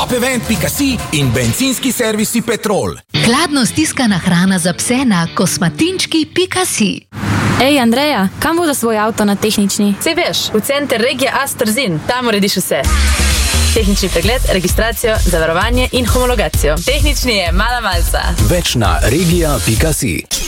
topevent.si in bencinski servisi Petrol. Hladno stiskana hrana za pse na kosmatinčki.si. Ej, Andreja, kam bo za svoj avto na tehnični? Sej veš, v center regije Astrzin, tam urediš vse. Tehnični pregled, registracijo, zavarovanje in homologacijo. Tehnični je mala malca. Več na regija.si.